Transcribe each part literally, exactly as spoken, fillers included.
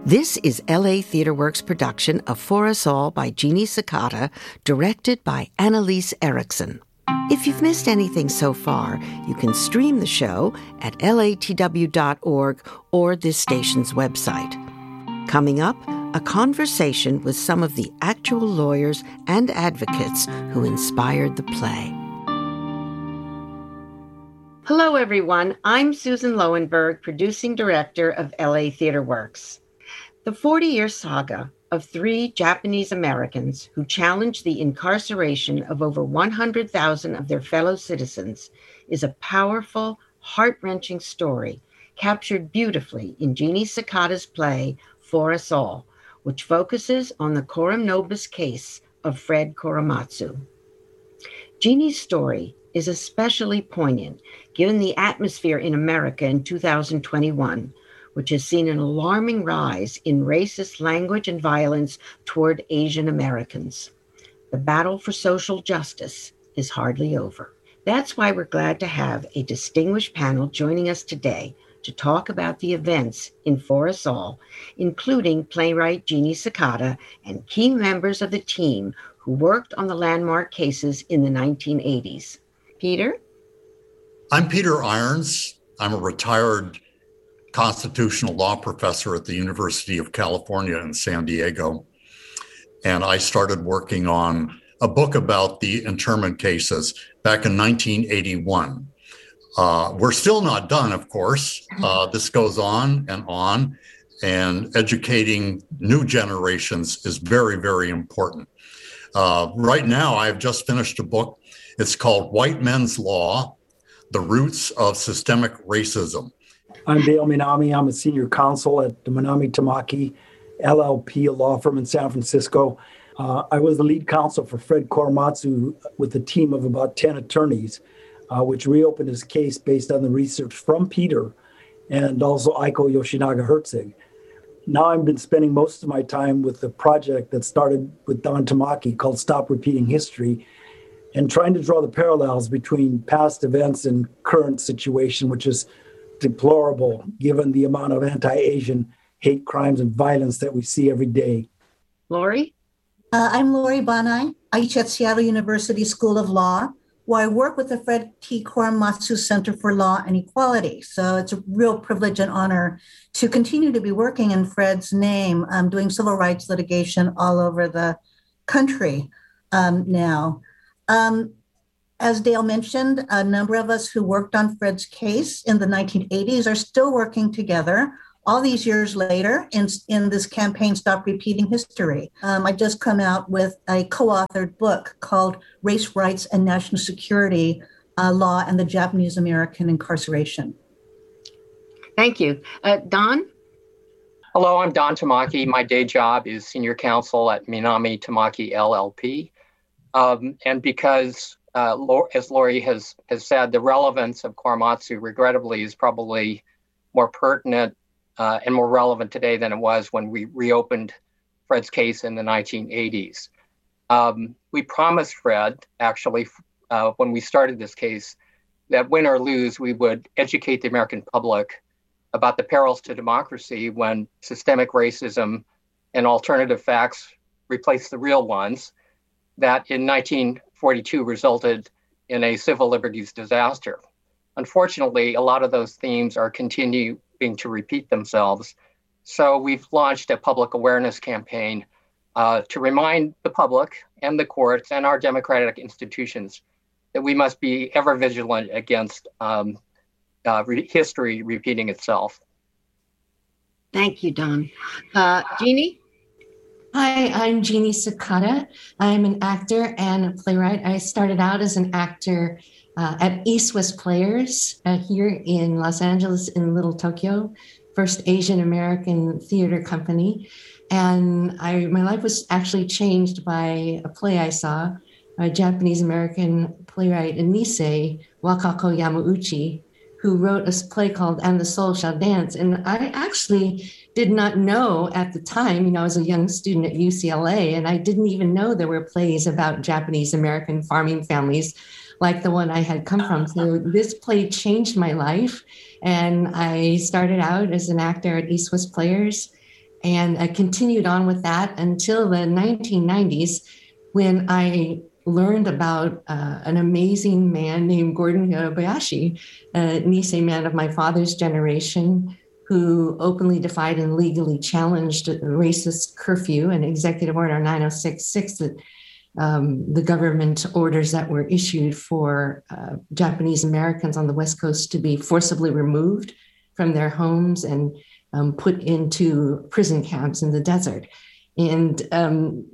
This is L A Theatre Works' production of For Us All by Jeannie Sakata, directed by Annalise Erickson. If you've missed anything so far, you can stream the show at L A T W dot org or this station's website. Coming up, a conversation with some of the actual lawyers and advocates who inspired the play. Hello, everyone. I'm Susan Lowenberg, producing director of L A Theatre Works. The forty-year saga of three Japanese Americans who challenged the incarceration of over one hundred thousand of their fellow citizens is a powerful, heart-wrenching story captured beautifully in Jeannie Sakata's play, For Us All, which focuses on the coram nobis case of Fred Korematsu. Jeannie's story is especially poignant given the atmosphere in America in two thousand twenty-one, which has seen an alarming rise in racist language and violence toward Asian Americans. The battle for social justice is hardly over. That's why we're glad to have a distinguished panel joining us today to talk about the events in For Us All, including playwright Jeannie Sakata and key members of the team who worked on the landmark cases in the nineteen eighties. Peter? I'm Peter Irons. I'm a retired constitutional law professor at the University of California in San Diego. And I started working on a book about the internment cases back in nineteen eighty-one. Uh, we're still not done, of course. Uh, this goes on and on, and educating new generations is very, very important. Uh, right now, I've just finished a book. It's called White Men's Law, The Roots of Systemic Racism. I'm Dale Minami. I'm a senior counsel at the Minami Tamaki L L P, a law firm in San Francisco. Uh, I was the lead counsel for Fred Korematsu with a team of about ten attorneys, uh, which reopened his case based on the research from Peter and also Aiko Yoshinaga Herzig. Now I've been spending most of my time with the project that started with Don Tamaki called Stop Repeating History, and trying to draw the parallels between past events and current situation, which is deplorable given the amount of anti-Asian hate crimes and violence that we see every day. Lori? Uh, I'm Lori Banai. I teach at Seattle University School of Law, where I work with the Fred T. Korematsu Center for Law and Equality. So it's a real privilege and honor to continue to be working in Fred's name, um, doing civil rights litigation all over the country um, now. Um, As Dale mentioned, a number of us who worked on Fred's case in the nineteen eighties are still working together all these years later in, in this campaign, Stop Repeating History. Um, I just come out with a co-authored book called Race, Rights, and National Security uh, Law and the Japanese American Incarceration. Thank you. Uh, Don? Hello, I'm Don Tamaki. My day job is senior counsel at Minami Tamaki L L P. Um, and because Uh, as Lori has, has said, the relevance of Korematsu, regrettably, is probably more pertinent uh, and more relevant today than it was when we reopened Fred's case in the nineteen eighties. Um, we promised Fred, actually, uh, when we started this case, that win or lose, we would educate the American public about the perils to democracy when systemic racism and alternative facts replace the real ones that in nineteen forty-two resulted in a civil liberties disaster. Unfortunately, a lot of those themes are continuing to repeat themselves. So we've launched a public awareness campaign uh, to remind the public and the courts and our democratic institutions that we must be ever vigilant against um, uh, re- history repeating itself. Thank you, Don. Uh, Jeannie? Hi, I'm Jeannie Sakata. I'm an actor and a playwright. I started out as an actor uh, at East West Players uh, here in Los Angeles in Little Tokyo, first Asian American theater company. And I, my life was actually changed by a play I saw, a Japanese American playwright, Nisei Wakako Yamauchi, who wrote a play called And the Soul Shall Dance. And I actually did not know at the time, you know, I was a young student at U C L A, and I didn't even know there were plays about Japanese American farming families like the one I had come from. So this play changed my life. And I started out as an actor at East West Players. and I continued on with that until the nineteen nineties, when I learned about uh, an amazing man named Gordon Hirabayashi, a Nisei man of my father's generation, who openly defied and legally challenged a racist curfew and Executive Order nine oh six six, that um, the government orders that were issued for uh, Japanese Americans on the West Coast to be forcibly removed from their homes and um, put into prison camps in the desert. And um,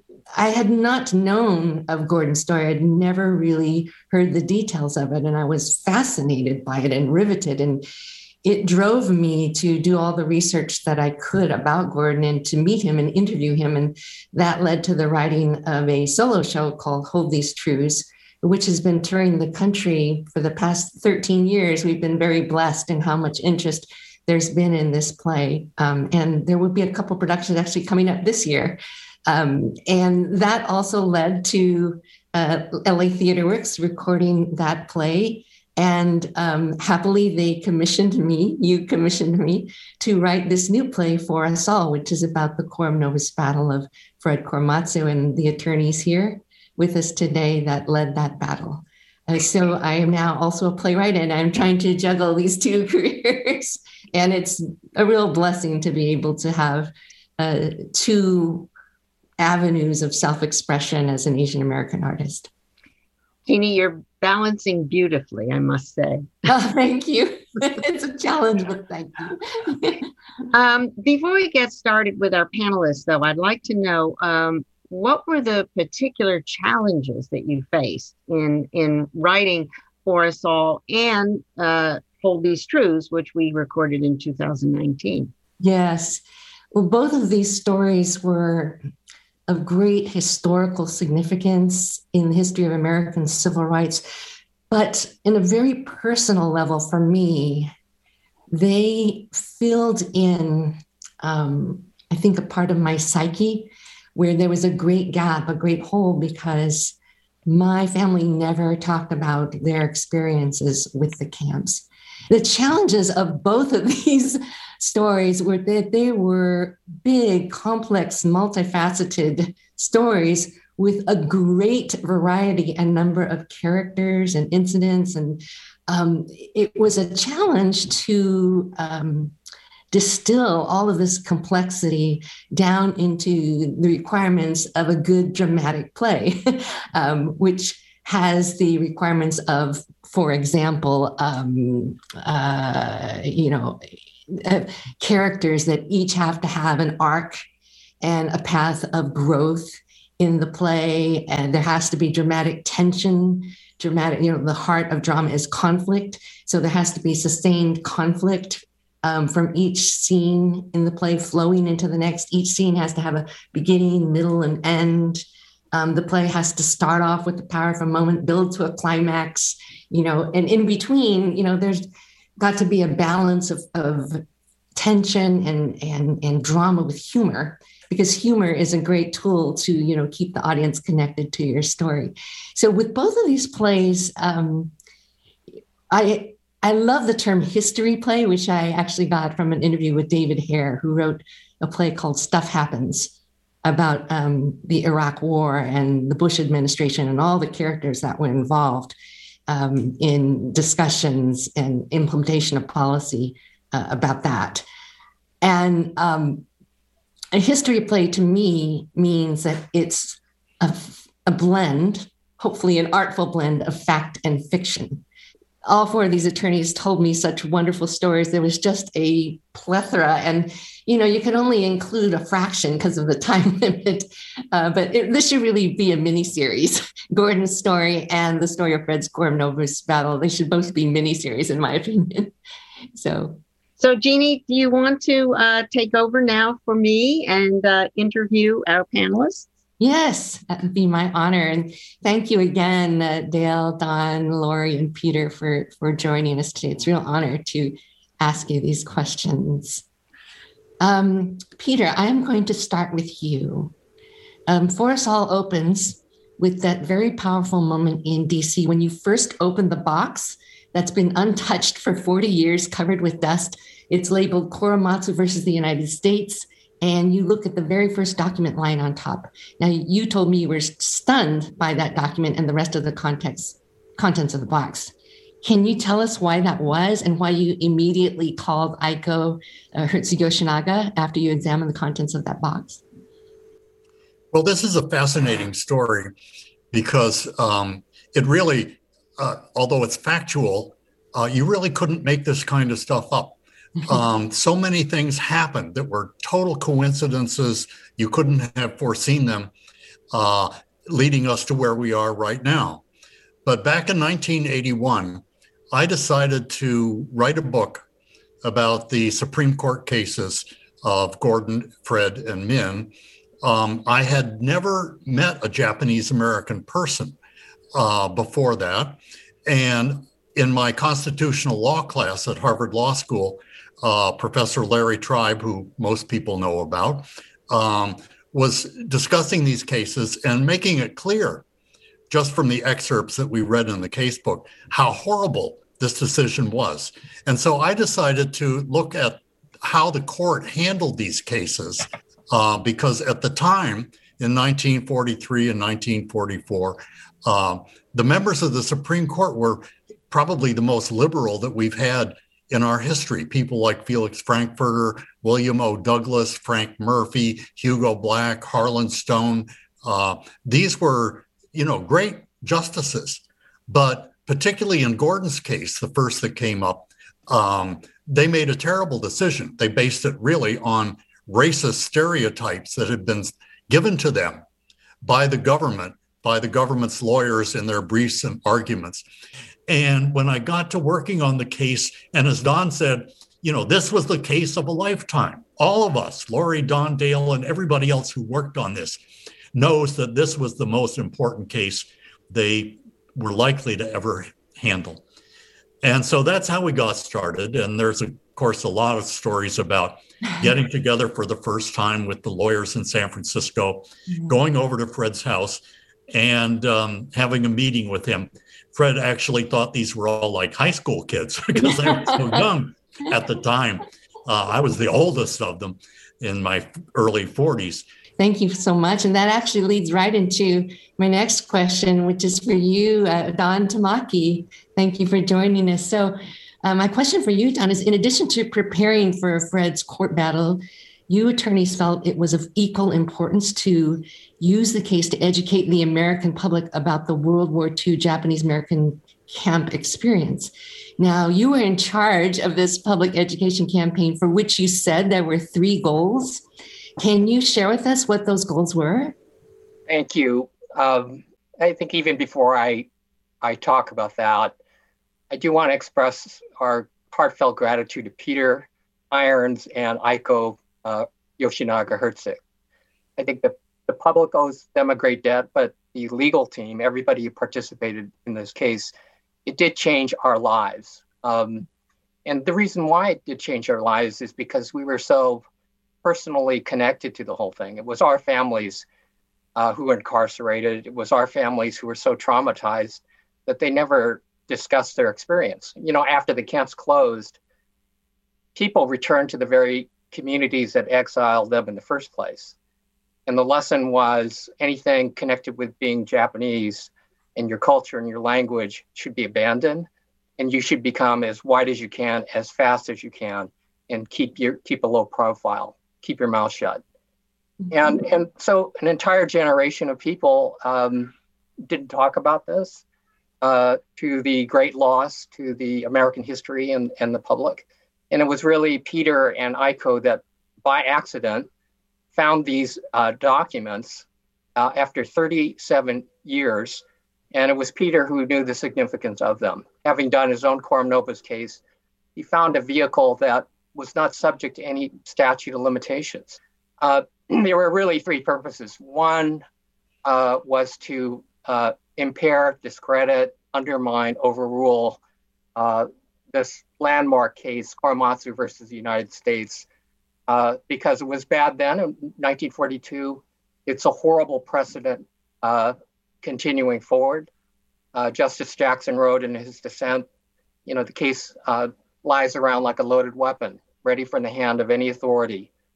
I had not known of Gordon's story. I'd never really heard the details of it. And I was fascinated by it and riveted. And it drove me to do all the research that I could about Gordon and to meet him and interview him. And that led to the writing of a solo show called Hold These Truths, which has been touring the country for the past thirteen years. We've been very blessed in how much interest there's been in this play. Um, and there will be a couple productions actually coming up this year. Um, and that also led to uh, L A Theater Works recording that play. And um, happily, they commissioned me, you commissioned me, to write this new play for us all, which is about the Quorum Novus battle of Fred Korematsu and the attorneys here with us today that led that battle. Uh, so I am now also a playwright, and I'm trying to juggle these two careers. And it's a real blessing to be able to have uh, two avenues of self-expression as an Asian American artist. Jeannie, you're balancing beautifully, I must say. Oh, thank you. It's a challenge, but thank you. um, before we get started with our panelists, though, I'd like to know um, what were the particular challenges that you faced in, in writing For Us All and uh, Hold These Truths, which we recorded in two thousand nineteen? Yes. Well, both of these stories were of great historical significance in the history of American civil rights. But in a very personal level for me, they filled in, um, I think, a part of my psyche where there was a great gap, a great hole, because my family never talked about their experiences with the camps. The challenges of both of these stories were that they were big, complex, multifaceted stories with a great variety and number of characters and incidents. And um, it was a challenge to um, distill all of this complexity down into the requirements of a good dramatic play, um, which has the requirements of, for example, um, uh, you know, uh, characters that each have to have an arc and a path of growth in the play. And there has to be dramatic tension, dramatic, you know, the heart of drama is conflict. So there has to be sustained conflict um, from each scene in the play flowing into the next. Each scene has to have a beginning, middle, and end. Um, the play has to start off with the powerful moment, build to a climax, you know, and in between, you know, there's got to be a balance of, of tension and, and, and drama with humor, because humor is a great tool to, you know, keep the audience connected to your story. So with both of these plays, um, I, I love the term history play, which I actually got from an interview with David Hare, who wrote a play called Stuff Happens, about um, the Iraq War and the Bush administration and all the characters that were involved um, in discussions and implementation of policy uh, about that. And um, a history play to me means that it's a, a blend, hopefully an artful blend of fact and fiction. All four of these attorneys told me such wonderful stories. There was just a plethora, and you know, you can only include a fraction because of the time limit. Uh, but it, this should really be a mini series. Gordon's story and the story of Fred's Quorum Novus battle, they should both be mini series, in my opinion. So, so Jeannie, do you want to uh, take over now for me and uh, interview our panelists? Yes, that would be my honor. And thank you again, uh, Dale, Don, Lori, and Peter for, for joining us today. It's a real honor to ask you these questions. Um, Peter, I am going to start with you. Um, For Us All opens with that very powerful moment in D C when you first opened the box that's been untouched for forty years, covered with dust. It's labeled Korematsu versus the United States. and you look at the very first document line on top. Now, you told me you were stunned by that document and the rest of the context, contents of the box. Can you tell us why that was and why you immediately called Aiko uh, Hertz-Yoshinaga after you examined the contents of that box? Well, this is a fascinating story because um, it really, uh, although it's factual, uh, you really couldn't make this kind of stuff up. Um, so many things happened that were total coincidences. You couldn't have foreseen them, uh, leading us to where we are right now. But back in nineteen eighty-one, I decided to write a book about the Supreme Court cases of Gordon, Fred, and Min. Um, I had never met a Japanese American person uh, before that. And in my constitutional law class at Harvard Law School, uh, Professor Larry Tribe, who most people know about, um, was discussing these cases and making it clear, just from the excerpts that we read in the casebook, how horrible this decision was. And so I decided to look at how the court handled these cases, uh, because at the time, in nineteen forty-three and nineteen forty-four, uh, the members of the Supreme Court were probably the most liberal that we've had in our history. People like Felix Frankfurter, William O. Douglas, Frank Murphy, Hugo Black, Harlan Stone. Uh, these were, you know, great justices. But particularly in Gordon's case, the first that came up, um, they made a terrible decision. They based it really on racist stereotypes that had been given to them by the government, by the government's lawyers in their briefs and arguments. And when I got to working on the case, and as Don said, you know, this was the case of a lifetime. All of us, Lori, Don, Dale, and everybody else who worked on this knows that this was the most important case they were likely to ever handle. And so that's how we got started. And there's, of course, a lot of stories about getting together for the first time with the lawyers in San Francisco, mm-hmm. going over to Fred's house and um, having a meeting with him. Fred actually thought these were all like high school kids because they were so young at the time. Uh, I was the oldest of them in my early forties. Thank you so much. And that actually leads right into my next question, which is for you, uh, Don Tamaki. Thank you for joining us. So uh, my question for you, Don, is in addition to preparing for Fred's court battle, you attorneys felt it was of equal importance to use the case to educate the American public about the World War Two Japanese-American camp experience. Now, you were in charge of this public education campaign for which you said there were three goals. Can you share with us what those goals were? Thank you. Um, I think even before I, I talk about that, I do want to express our heartfelt gratitude to Peter Irons and Aiko uh, Yoshinaga Hertzik. I think the, the public owes them a great debt, but the legal team, everybody who participated in this case, it did change our lives. Um, and the reason why it did change our lives is because we were so personally connected to the whole thing. It was our families uh, who were incarcerated. It was our families who were so traumatized that they never discussed their experience. You know, after the camps closed, people returned to the very communities that exiled them in the first place. And the lesson was anything connected with being Japanese and your culture and your language should be abandoned. And you should become as white as you can, as fast as you can, and keep your keep a low profile. Keep your mouth shut. And and so an entire generation of people um, didn't talk about this, uh, to the great loss to the American history and, and the public. And it was really Peter and Aiko that by accident found these uh, documents uh, after thirty-seven years. And it was Peter who knew the significance of them. Having done his own Coram Nobis case, he found a vehicle that was not subject to any statute of limitations. Uh, there were really three purposes. One uh, was to uh, impair, discredit, undermine, overrule uh, this landmark case, Korematsu versus the United States, uh, because it was bad then in nineteen forty-two. It's a horrible precedent uh, continuing forward. Uh, Justice Jackson wrote in his dissent, you know, the case uh, lies around like a loaded weapon, ready for the hand of any authority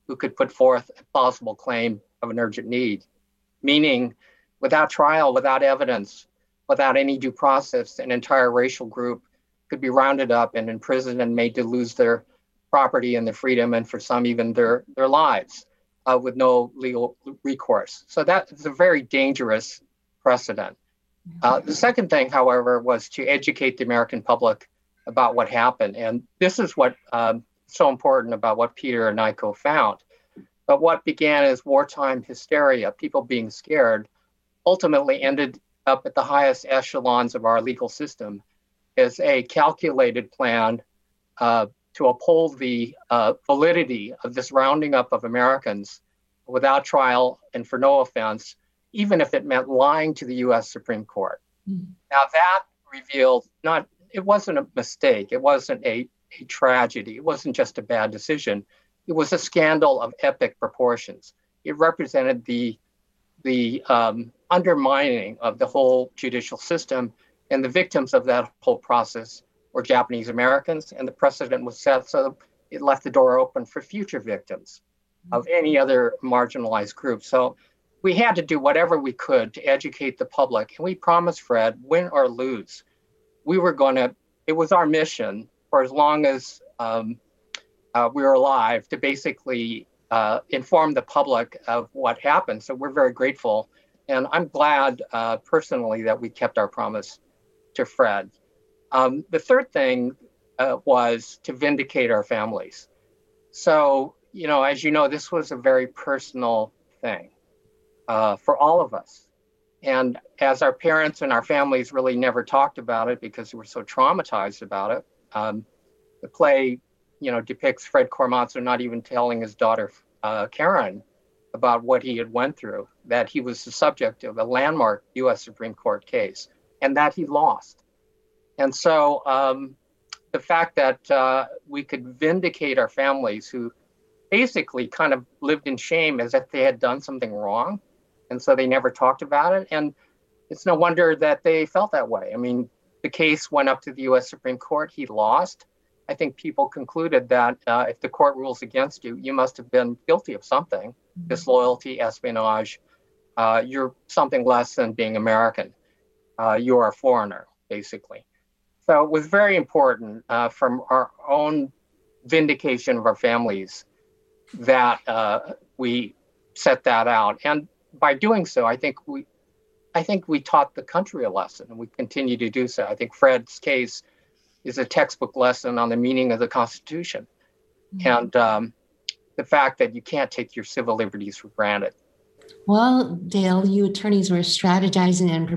who could put forth a plausible claim of an urgent need, meaning without trial, without evidence, without any due process, an entire racial group could be rounded up and imprisoned and made to lose their property and their freedom, and for some even their, their lives uh, with no legal recourse. So that is a very dangerous precedent. Uh, the second thing, however, was to educate the American public about what happened. And this is what um, so important about what Peter and Nico found. But what began as wartime hysteria, people being scared, ultimately ended up at the highest echelons of our legal system as a calculated plan uh, to uphold the uh, validity of this rounding up of Americans without trial and for no offense, even if it meant lying to the U S Supreme Court. Mm. Now that revealed not, it wasn't a mistake. It wasn't a, a tragedy. It wasn't just a bad decision. It was a scandal of epic proportions. It represented the, the um, undermining of the whole judicial system, and the victims of that whole process were Japanese Americans, and the precedent was set so it left the door open for future victims of any other marginalized group. So we had to do whatever we could to educate the public, and we promised, Fred, win or lose, we were going to, it was our mission for as long as um, uh, we were alive to basically uh, inform the public of what happened. So we're very grateful, and I'm glad uh, personally that we kept our promise to Fred. Um, the third thing uh, was to vindicate our families. So, you know, as you know, this was a very personal thing uh, for all of us. And as our parents and our families really never talked about it because we were so traumatized about it, um, the play, you know, depicts Fred Korematsu not even telling his daughter, uh, Karen, about what he had went through, that he was the subject of a landmark U S Supreme Court case, and that he lost. And so um, the fact that uh, we could vindicate our families who basically kind of lived in shame as if they had done something wrong, and so they never talked about it. And it's no wonder that they felt that way. I mean, the case went up to the U S Supreme Court. He lost. I think people concluded that uh, if the court rules against you, you must have been guilty of something, mm-hmm. disloyalty, espionage. Uh, you're something less than being American. Uh, you're a foreigner, basically. So it was very important uh, from our own vindication of our families that uh, we set that out. And by doing so, I think we I think we taught the country a lesson, and we continue to do so. I think Fred's case is a textbook lesson on the meaning of the Constitution, mm-hmm. and um, the fact that you can't take your civil liberties for granted. Well, Dale, you attorneys were strategizing and